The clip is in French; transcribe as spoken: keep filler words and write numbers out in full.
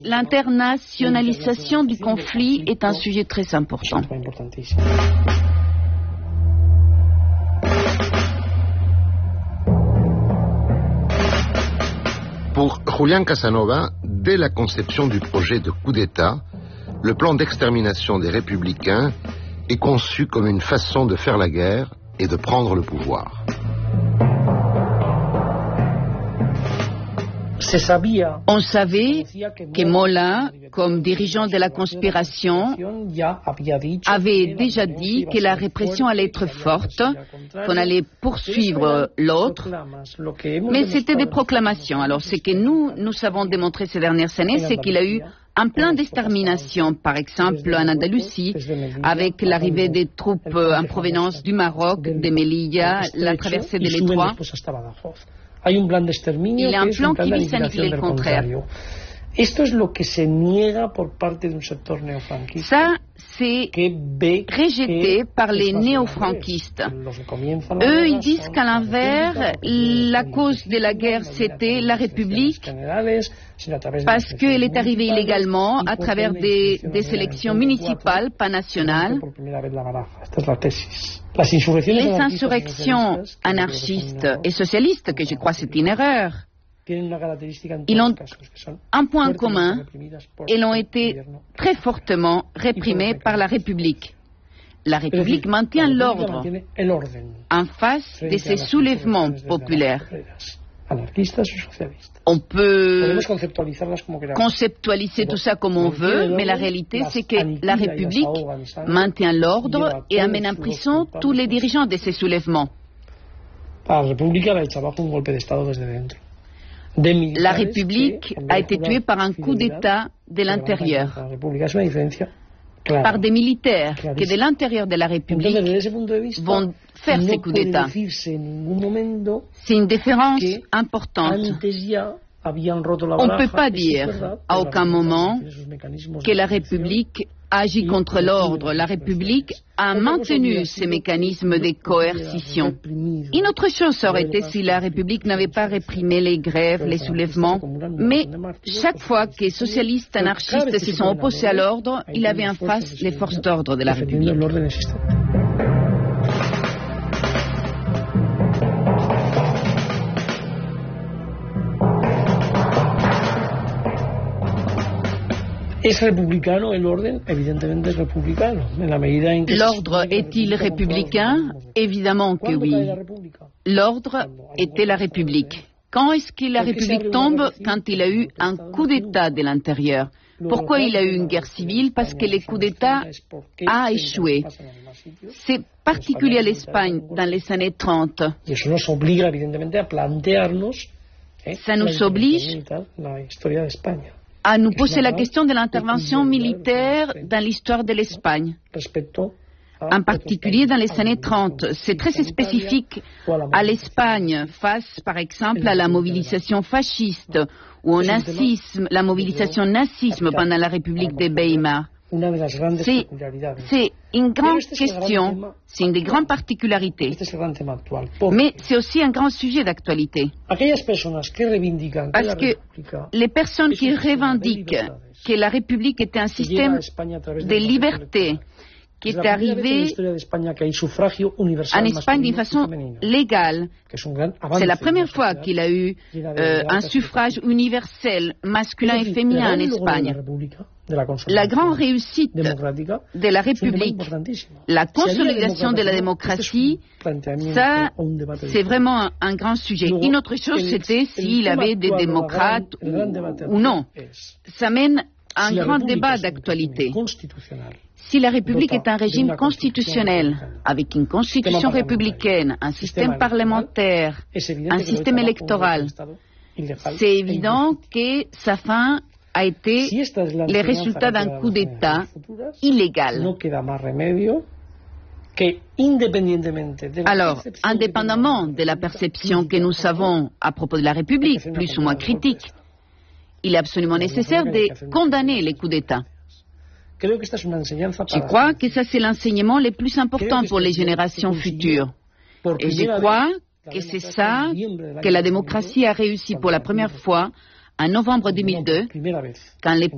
L'internationalisation du conflit est un sujet très important. Pour Julián Casanova, dès la conception du projet de coup d'État, le plan d'extermination des républicains est conçu comme une façon de faire la guerre et de prendre le pouvoir. On savait que Mola, comme dirigeant de la conspiration, avait déjà dit que la répression allait être forte, qu'on allait poursuivre l'autre, mais c'était des proclamations. Alors ce que nous, nous avons démontré ces dernières années, c'est qu'il y a eu un plan d'extermination, par exemple en Andalousie, avec l'arrivée des troupes en provenance du Maroc, de Melilla, la traversée de l'Étroit. Il y a un plan qui vise à annihiler le contraire. Ça, c'est rejeté par les néo-franquistes. Eux, ils disent qu'à l'inverse, la cause de la guerre, c'était la République, parce qu'elle est arrivée illégalement à travers des, des élections municipales, pas nationales. Les insurrections anarchistes et socialistes, que je crois c'est une erreur, ils ont un point commun, ils ont été très fortement réprimés par la République. La République maintient l'ordre en face de ces soulèvements populaires. On peut conceptualiser tout ça comme on veut, mais la réalité, c'est que la République maintient l'ordre et amène en prison tous les dirigeants de ces soulèvements. La République a été tuée par un coup d'État de l'intérieur, par des militaires qui, de l'intérieur de la République, vont faire ces coups d'État. C'est une différence importante. On ne peut pas dire à aucun moment que la République agit contre l'ordre. La République a maintenu ces mécanismes de coercition. Une autre chose aurait été si la République n'avait pas réprimé les grèves, les soulèvements. Mais chaque fois que les socialistes anarchistes se sont opposés à l'ordre, il avait en face les forces d'ordre de la République. L'ordre est-il républicain? Évidemment que oui. L'ordre était la République. Quand est-ce que la République tombe? Quand il y a eu un coup d'État de l'intérieur. Pourquoi il y a eu une guerre civile? Parce que le coup d'État a échoué. C'est particulier à l'Espagne dans les années trente. Ça nous oblige à nous poser la question de l'intervention militaire dans l'histoire de l'Espagne, en particulier dans les années trente. C'est très spécifique à l'Espagne, face par exemple à la mobilisation fasciste ou au nazisme, la mobilisation nazisme pendant la République de Weimar. C'est une grande question, c'est une des grandes particularités, mais c'est aussi un grand sujet d'actualité. Parce que les personnes qui revendiquent que la République était un système de liberté, qui est arrivé en Espagne d'une façon légale. C'est la première fois qu'il a eu euh, un suffrage universel masculin et féminin en Espagne. La grande réussite de la République, la consolidation de la démocratie, ça, c'est vraiment un, un grand sujet. Une autre chose, c'était s'il y avait des démocrates ou, ou non. Ça mène à un grand débat d'actualité. Si la République est un régime constitutionnel, avec une constitution républicaine, un système parlementaire, un système électoral, c'est évident que sa fin a été le résultat d'un coup d'État illégal. Alors, indépendamment de la perception que nous avons à propos de la République, plus ou moins critique, il est absolument nécessaire de condamner les coups d'État. Je crois que ça, c'est l'enseignement le plus important pour les générations futures. Et je crois que c'est ça que la démocratie a réussi pour la première fois en novembre deux mille deux, quand les